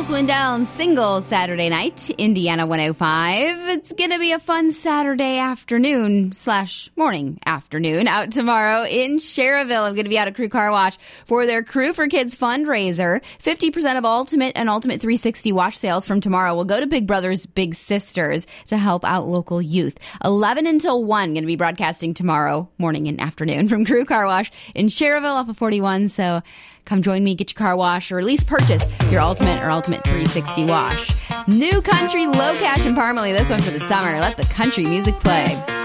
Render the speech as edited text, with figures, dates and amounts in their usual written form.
Swindell single Saturday night, Indiana 105. It's going to be a fun Saturday afternoon / morning afternoon out tomorrow in Schererville. I'm going to be out at Crew Car Wash for their Crew for Kids fundraiser. 50% of Ultimate and Ultimate 360 wash sales from tomorrow will go to Big Brothers Big Sisters to help out local youth. 11 until 1, going to be broadcasting tomorrow morning and afternoon from Crew Car Wash in Schererville off of 41. So come join me, get your car washed, or at least purchase your Ultimate or Ultimate 360 wash. New Country, Low Cash, and Parmalee. This one for the summer. Let the country music play.